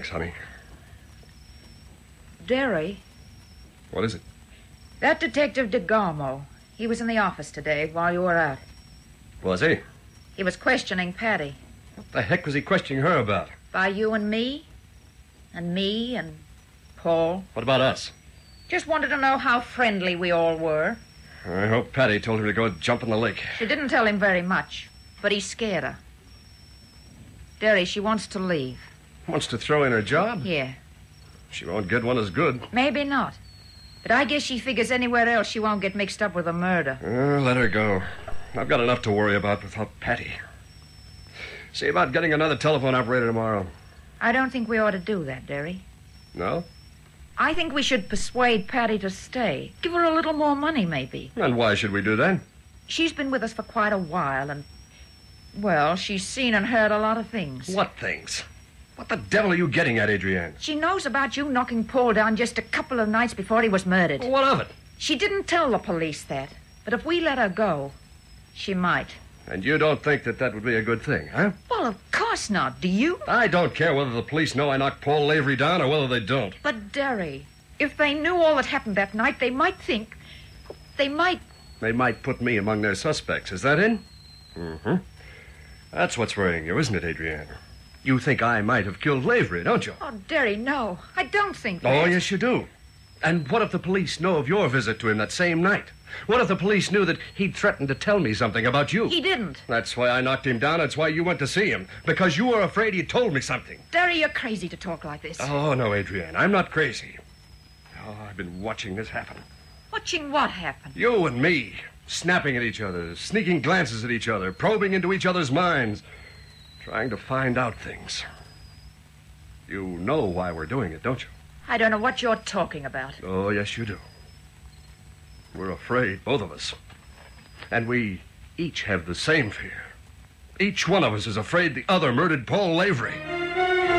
Thanks, honey. Derry. What is it? That Detective DeGarmo. He was in the office today while you were out. Was he? He was questioning Patty. What the heck was he questioning her about? By you and me. And me and Paul. What about us? Just wanted to know how friendly we all were. I hope Patty told him to go jump in the lake. She didn't tell him very much, but he scared her. Derry, she wants to leave. Wants to throw in her job? Yeah. She won't get one as good. Maybe not. But I guess she figures anywhere else she won't get mixed up with a murder. Let her go. I've got enough to worry about without Patty. See about getting another telephone operator tomorrow. I don't think we ought to do that, Derry. No? I think we should persuade Patty to stay. Give her a little more money, maybe. And why should we do that? She's been with us for quite a while, and, well, she's seen and heard a lot of things. What things? What the devil are you getting at, Adrienne? She knows about you knocking Paul down just a couple of nights before he was murdered. Well, what of it? She didn't tell the police that, but if we let her go, she might. And you don't think that would be a good thing, huh? Well, of course not. Do you? I don't care whether the police know I knocked Paul Lavery down or whether they don't. But, Derry, if they knew all that happened that night, they might think... They might put me among their suspects. Is that it? Mm-hmm. That's what's worrying you, isn't it, Adrienne? You think I might have killed Lavery, don't you? Oh, Derry, no. I don't think that. Oh, yes, you do. And what if the police know of your visit to him that same night? What if the police knew that he'd threatened to tell me something about you? He didn't. That's why I knocked him down. That's why you went to see him. Because you were afraid he'd told me something. Derry, you're crazy to talk like this. Oh, no, Adrienne. I'm not crazy. Oh, I've been watching this happen. Watching what happen? You and me. Snapping at each other, sneaking glances at each other, probing into each other's minds, trying to find out things. You know why we're doing it, don't you? I don't know what you're talking about. Oh, yes, you do. We're afraid, both of us. And we each have the same fear. Each one of us is afraid the other murdered Paul Lavery.